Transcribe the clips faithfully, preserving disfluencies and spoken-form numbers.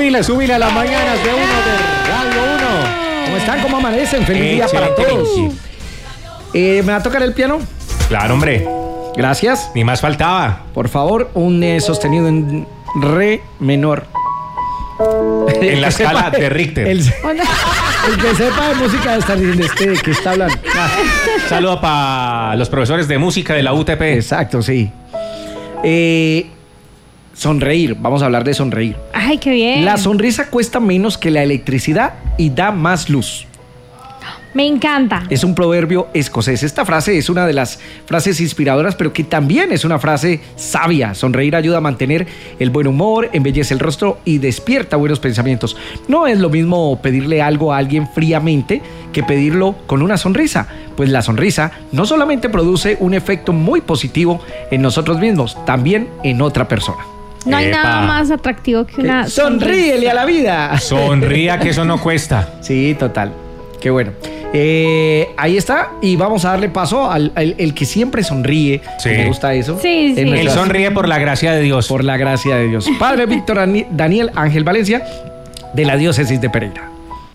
Súbile, súbile a las mañanas de uno de Radio uno. ¿Cómo están? ¿Cómo amanecen? Feliz día para todos. Eh, ¿Me va a tocar el piano? Claro, hombre. Gracias. Ni más faltaba. Por favor, un eh, sostenido en re menor. En la escala de Richter. El, el que sepa de música debe estar diciendo este, ¿de qué está hablando? Saludo para los profesores de música de la U T P. Exacto, sí. Eh, sonreír, vamos a hablar de sonreír. Ay, qué bien. La sonrisa cuesta menos que la electricidad y da más luz. Me encanta. Es un proverbio escocés. Esta frase es una de las frases inspiradoras, pero que también es una frase sabia. Sonreír ayuda a mantener el buen humor, embellece el rostro y despierta buenos pensamientos. No es lo mismo pedirle algo a alguien fríamente que pedirlo con una sonrisa, pues la sonrisa no solamente produce un efecto muy positivo en nosotros mismos, también en otra persona. No hay Epa. nada más atractivo que una Sonríele a la vida. Sonría, que eso no cuesta. Sí, total. Qué bueno. Eh, ahí está, y vamos a darle paso al, al el que siempre sonríe. Sí. ¿Me gusta eso? Sí, sí. En Él nuestras- sonríe por la gracia de Dios. Por la gracia de Dios. Padre Víctor Ani- Daniel Ángel Valencia, de la diócesis de Pereira.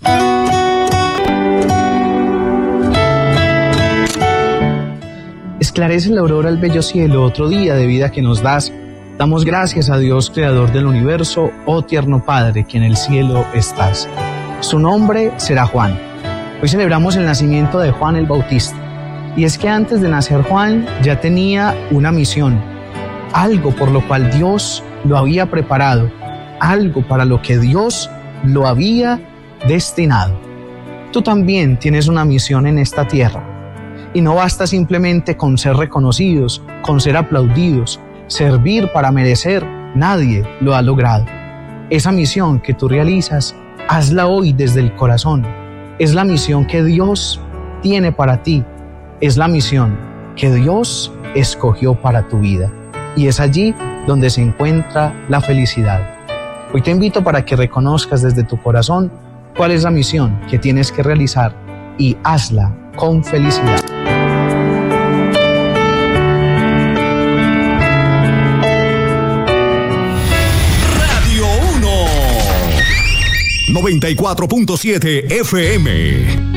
Esclarece la aurora el bello cielo, otro día de vida que nos das. Damos gracias a Dios, creador del universo, oh tierno Padre, que en el cielo estás. Su nombre será Juan. Hoy celebramos el nacimiento de Juan el Bautista. Y es que antes de nacer Juan ya tenía una misión, algo por lo cual Dios lo había preparado, algo para lo que Dios lo había destinado. Tú también tienes una misión en esta tierra. Y no basta simplemente con ser reconocidos, con ser aplaudidos, servir para merecer. Nadie lo ha logrado. Esa misión que tú realizas, hazla hoy desde el corazón. Es la misión que Dios tiene para ti. Es la misión que Dios escogió para tu vida. Y es allí donde se encuentra la felicidad. Hoy te invito para que reconozcas desde tu corazón cuál es la misión que tienes que realizar y hazla con felicidad. Radio uno noventa y cuatro punto siete F M